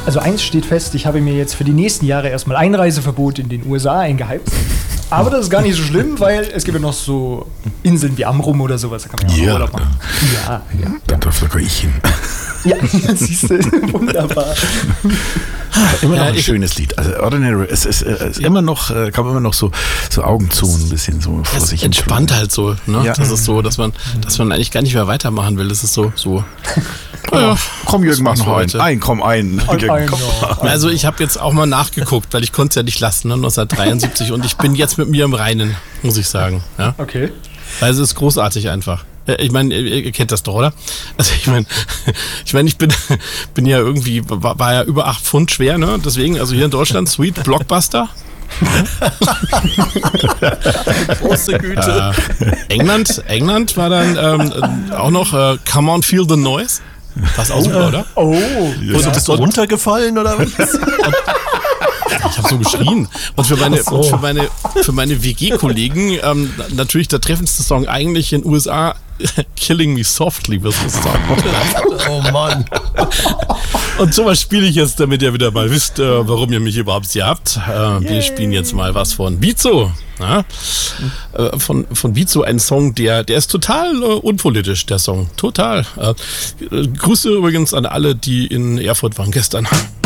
Also eins steht fest, ich habe mir jetzt für die nächsten Jahre erstmal Einreiseverbot in den USA eingehypt. Aber das ist gar nicht so schlimm, weil es gibt ja noch so Inseln wie Amrum oder sowas, da kann man ja auch Urlaub machen. Ja, da darf sogar ich hin. Ja, siehst du, wunderbar. Immer noch ein schönes Lied. Also Ordinary, es ist immer noch, kann man immer noch so Augen zu und ein bisschen so vor sich hin. Entspannt halt so, ne? Ja. Das ist so, dass man eigentlich gar nicht mehr weitermachen will. Das ist so. Ja. Komm, Jürgen, mach noch einen. Komm. Also ich habe jetzt auch mal nachgeguckt, weil ich konnte es ja nicht lassen, ne? 1973, und ich bin jetzt mit mir im Reinen, muss ich sagen. Ja? Okay. Weil es ist großartig einfach. Ich meine, ihr kennt das doch, oder? Also ich meine, ich bin ja irgendwie, war ja über 8 Pfund schwer, ne? Deswegen, also hier in Deutschland, Sweet Blockbuster. Große Güte. England war dann auch noch Come on, Feel the Noise. Das ist auch super, oder? Oh, bist du runtergefallen oder was? Ich habe so geschrien. Und für meine WG-Kollegen natürlich der treffendste Song eigentlich in den USA, Killing Me Softly, wirst du sagen. Oh Mann. Und sowas spiele ich jetzt, damit ihr wieder mal wisst, warum ihr mich überhaupt hier habt. Wir spielen jetzt mal was von Bizzo. Ja? Von Bizzo, ein Song, der ist total unpolitisch, der Song. Total. Grüße übrigens an alle, die in Erfurt waren gestern.